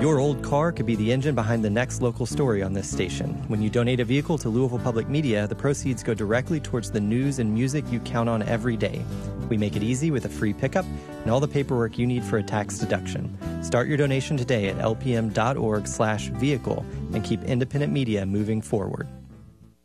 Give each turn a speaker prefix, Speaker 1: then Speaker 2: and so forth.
Speaker 1: Your old car could be the engine behind the next local story on this station. When you donate a vehicle to Louisville Public Media, the proceeds go directly towards the news and music you count on every day. We make it easy with a free pickup and all the paperwork you need for a tax deduction. Start your donation today at lpm.org/vehicle and keep independent media moving forward.